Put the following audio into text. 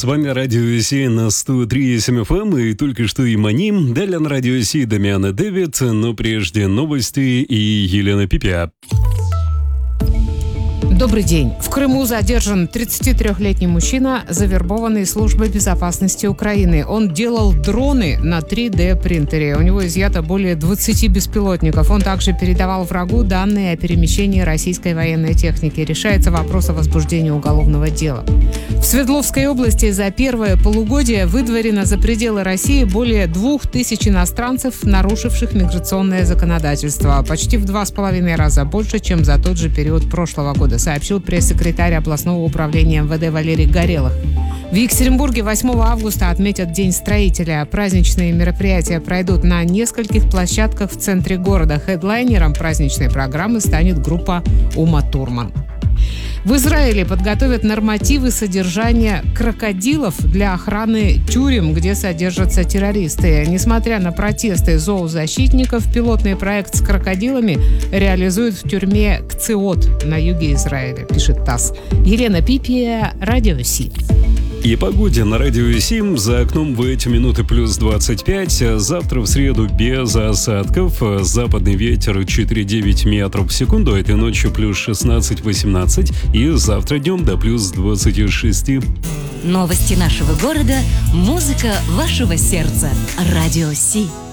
вами Радио Си на 103.7 FM и только что и Маним. Далее на Радио Си Дамиан и Дэвид, но прежде новости и Елена Пипя. Добрый день. В Крыму задержан 33-летний мужчина, завербованный службой безопасности Украины. Он делал дроны на 3D-принтере. У него изъято более 20 беспилотников. Он также передавал врагу данные о перемещении российской военной техники. Решается вопрос о возбуждении уголовного дела. В Свердловской области за первое полугодие выдворено за пределы России более 2000 иностранцев, нарушивших миграционное законодательство. Почти в 2,5 раза больше, чем за тот же период прошлого года, сообщил пресс-секретарь областного управления МВД Валерий Горелых. В Екатеринбурге 8 августа отметят День строителя. Праздничные мероприятия пройдут на нескольких площадках в центре города. Хедлайнером праздничной программы станет группа Ума Турман. В Израиле подготовят нормативы содержания крокодилов для охраны тюрем, где содержатся террористы. Несмотря на протесты зоозащитников, пилотный проект с крокодилами реализуют в тюрьме Кциот на юге Израиля, пишет ТАСС. Елена Пипия, Радио Си. И погоде на Радио Си. За окном в эти минуты плюс 25. Завтра в среду без осадков. Западный ветер 4,9 метров в секунду. Этой ночью плюс 16-18. И завтра днем до плюс 26. Новости нашего города. Музыка вашего сердца. Радио Си.